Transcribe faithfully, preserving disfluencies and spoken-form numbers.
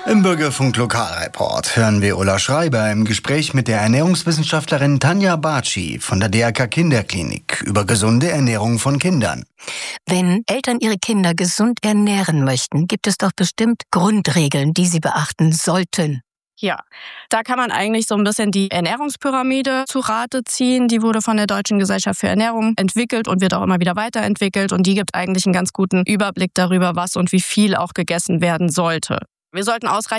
Im Bürgerfunk Lokalreport hören wir Ulla Schreiber im Gespräch mit der Ernährungswissenschaftlerin Tanja Bartschi von der D R K Kinderklinik über gesunde Ernährung von Kindern. Wenn Eltern ihre Kinder gesund ernähren möchten, gibt es doch bestimmt Grundregeln, die sie beachten sollten. Ja, da kann man eigentlich so ein bisschen die Ernährungspyramide zu Rate ziehen. Die wurde von der Deutschen Gesellschaft für Ernährung entwickelt und wird auch immer wieder weiterentwickelt. Und die gibt eigentlich einen ganz guten Überblick darüber, was und wie viel auch gegessen werden sollte. Wir sollten ausreichend